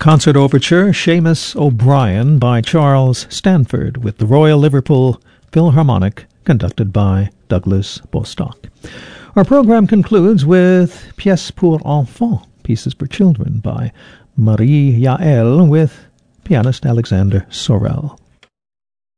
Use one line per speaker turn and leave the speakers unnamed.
Concert Overture, Seamus O'Brien by Charles Stanford with the Royal Liverpool Philharmonic, conducted by Douglas Bostock. Our program concludes with Pièces pour Enfants, Pieces for Children by Marie Yael with pianist Alexander Sorel.